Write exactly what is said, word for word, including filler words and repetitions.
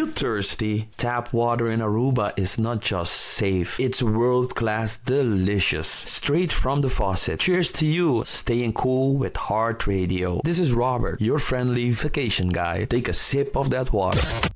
you thirsty? Tap water in Aruba is not just safe, it's world-class delicious. Straight from the faucet. Cheers to you, staying cool with Heart Radio. This is Robert, your friendly vacation guy. Take a sip of that water.